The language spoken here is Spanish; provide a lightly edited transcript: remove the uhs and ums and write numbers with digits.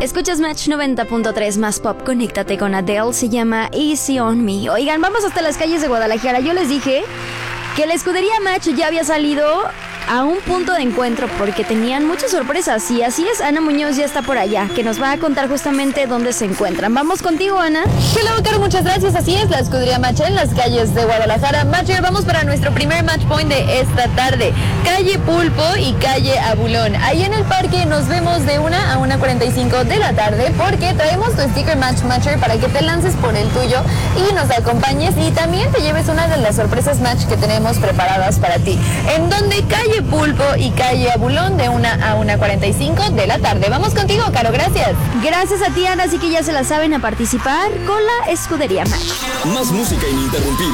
Escuchas Match 90.3 más pop, conéctate con Adele, se llama Easy on Me. Oigan, vamos hasta las calles de Guadalajara. Yo les dije que la escudería Match ya había salido a un punto de encuentro porque tenían muchas sorpresas. Y así es, Ana Muñoz ya está por allá, que nos va a contar justamente dónde se encuentran. Vamos contigo, Ana. Hello, Caro, muchas gracias. Así es, la escudería Match en las calles de Guadalajara. Matcher, vamos para nuestro primer match point de esta tarde. Calle Pulpo y calle Abulón. Ahí en el parque nos vemos de 1 a 1:45 de la tarde porque traemos tu sticker match, Matcher, para que te lances por el tuyo y nos acompañes y también te lleves una de las sorpresas match que tenemos preparadas para ti. En donde calle Pulpo y calle Abulón de 1 a 1:45 de la tarde. Vamos contigo, Caro, gracias. Gracias a ti, Ana, así que ya se la saben a participar con la escudería Match. Más música ininterrumpida.